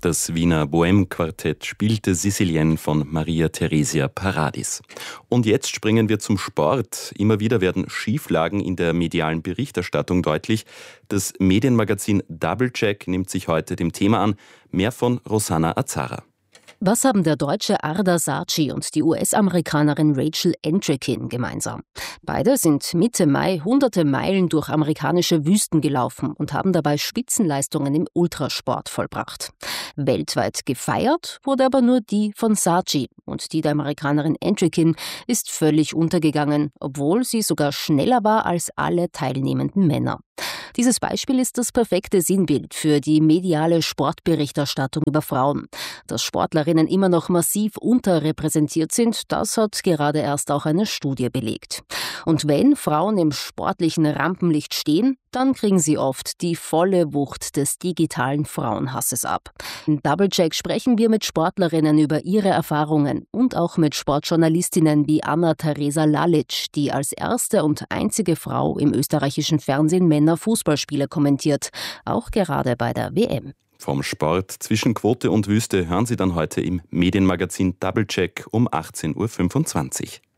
Das Wiener Bohème-Quartett spielte Sicilienne von Maria Theresia Paradis. Und jetzt springen wir zum Sport. Immer wieder werden Schieflagen in der medialen Berichterstattung deutlich. Das Medienmagazin Doublecheck nimmt sich heute dem Thema an. Mehr von Rosanna Azara. Was haben der Deutsche Ardar Sarci und die US-Amerikanerin Rachel Entrekin gemeinsam? Beide sind Mitte Mai hunderte Meilen durch amerikanische Wüsten gelaufen und haben dabei Spitzenleistungen im Ultrasport vollbracht. Weltweit gefeiert wurde aber nur die von Sarci, und die der Amerikanerin Entrekin ist völlig untergegangen, obwohl sie sogar schneller war als alle teilnehmenden Männer. Dieses Beispiel ist das perfekte Sinnbild für die mediale Sportberichterstattung über Frauen. Dass Sportlerinnen immer noch massiv unterrepräsentiert sind, das hat gerade erst auch eine Studie belegt. Und wenn Frauen im sportlichen Rampenlicht stehen, dann kriegen sie oft die volle Wucht des digitalen Frauenhasses ab. In Doublecheck sprechen wir mit Sportlerinnen über ihre Erfahrungen und auch mit Sportjournalistinnen wie Anna-Theresa Lalic, die als erste und einzige Frau im österreichischen Fernsehen Männer-Fußballspiele kommentiert, auch gerade bei der WM. Vom Sport zwischen Quote und Wüste hören Sie dann heute im Medienmagazin Doublecheck um 18.25 Uhr.